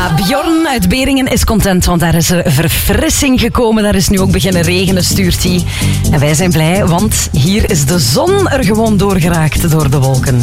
Ja, Bjorn uit Beringen is content, want daar is er verfrissing gekomen. Daar is nu ook beginnen regenen, stuurt hij. En wij zijn blij, want hier is de zon er gewoon doorgeraakt door de wolken.